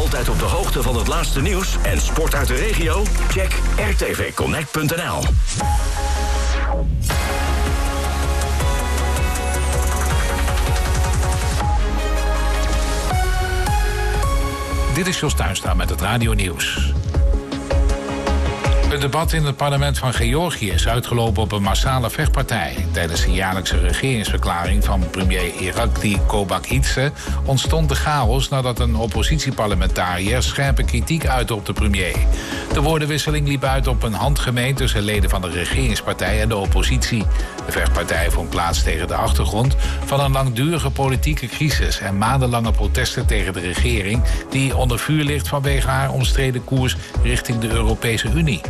Altijd op de hoogte van het laatste nieuws en sport uit de regio? Check rtvconnect.nl. Dit is Jos Tuinstra met het Radio Nieuws. Het debat in het parlement van Georgië is uitgelopen op een massale vechtpartij. Tijdens de jaarlijkse regeringsverklaring van premier Irakli Kobakidze ontstond de chaos nadat een oppositieparlementariër scherpe kritiek uitte op de premier. De woordenwisseling liep uit op een handgemeen tussen leden van de regeringspartij en de oppositie. De vechtpartij vond plaats tegen de achtergrond van een langdurige politieke crisis en maandenlange protesten tegen de regering die onder vuur ligt vanwege haar omstreden koers richting de Europese Unie.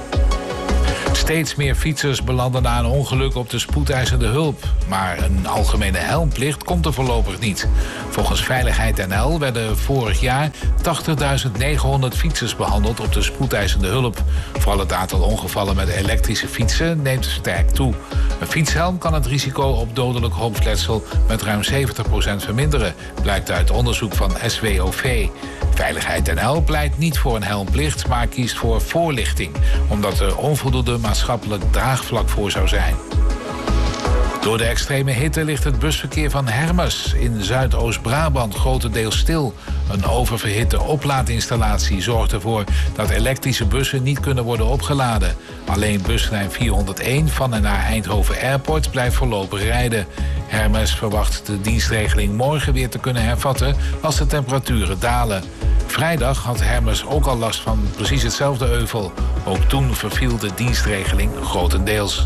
Steeds meer fietsers belanden na een ongeluk op de spoedeisende hulp. Maar een algemene helmplicht komt er voorlopig niet. Volgens Veiligheid NL werden vorig jaar 80.900 fietsers behandeld op de spoedeisende hulp. Vooral het aantal ongevallen met elektrische fietsen neemt sterk toe. Een fietshelm kan het risico op dodelijk hoofdletsel met ruim 70% verminderen, blijkt uit onderzoek van SWOV. Veiligheid NL pleit niet voor een helmplicht, maar kiest voor voorlichting, omdat er onvoldoende maatschappelijk draagvlak voor zou zijn. Door de extreme hitte ligt het busverkeer van Hermes in Zuidoost-Brabant grotendeels stil. Een oververhitte oplaadinstallatie zorgt ervoor dat elektrische bussen niet kunnen worden opgeladen. Alleen buslijn 401 van en naar Eindhoven Airport blijft voorlopig rijden. Hermes verwacht de dienstregeling morgen weer te kunnen hervatten als de temperaturen dalen. Vrijdag had Hermes ook al last van precies hetzelfde euvel. Ook toen verviel de dienstregeling grotendeels.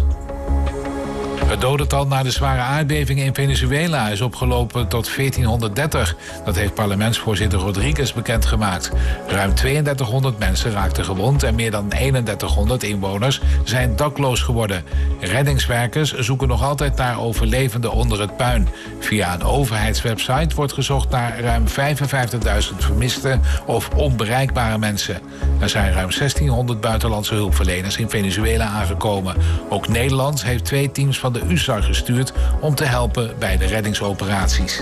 Het dodental na de zware aardbevingen in Venezuela is opgelopen tot 1430. Dat heeft parlementsvoorzitter Rodriguez bekendgemaakt. Ruim 3200 mensen raakten gewond en meer dan 3100 inwoners zijn dakloos geworden. Reddingswerkers zoeken nog altijd naar overlevenden onder het puin. Via een overheidswebsite wordt gezocht naar ruim 55.000 vermiste of onbereikbare mensen. Er zijn ruim 1600 buitenlandse hulpverleners in Venezuela aangekomen. Ook Nederland heeft 2 teams van de USAR gestuurd om te helpen bij de reddingsoperaties.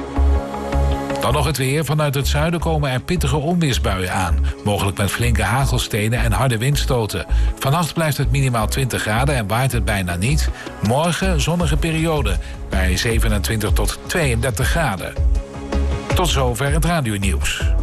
Dan nog het weer. Vanuit het zuiden komen er pittige onweersbuien aan. Mogelijk met flinke hagelstenen en harde windstoten. Vannacht blijft het minimaal 20 graden en waait het bijna niet. Morgen zonnige periode bij 27 tot 32 graden. Tot zover het radionieuws.